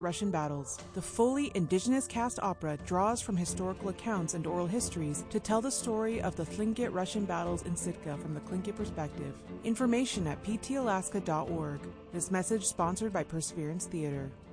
Russian Battles. The fully indigenous cast opera draws from historical accounts and oral histories to tell the story of the Tlingit Russian battles in Sitka from the Tlingit perspective. Information at ptalaska.org. This message sponsored by Perseverance Theater.